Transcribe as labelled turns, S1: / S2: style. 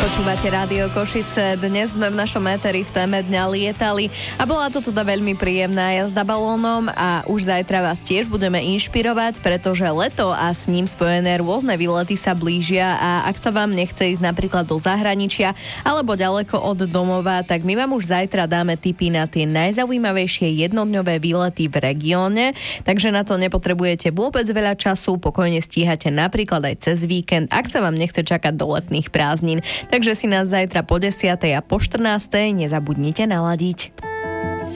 S1: Počúvate Rádio Košice. Dnes sme v našom éteri v téme dňa lietali a bola to teda veľmi príjemná jazda balónom a už zajtra vás tiež budeme inšpirovať, pretože leto a s ním spojené rôzne výlety sa blížia a ak sa vám nechce ísť napríklad do zahraničia alebo ďaleko od domova, tak my vám už zajtra dáme tipy na tie najzaujímavejšie jednodňové výlety v regióne, takže na to nepotrebujete vôbec veľa času, pokojne stíhate napríklad aj cez víkend, ak sa vám nechce čakať do letných prázdnin. Takže si nás zajtra po 10. a po 14. nezabudnite naladiť.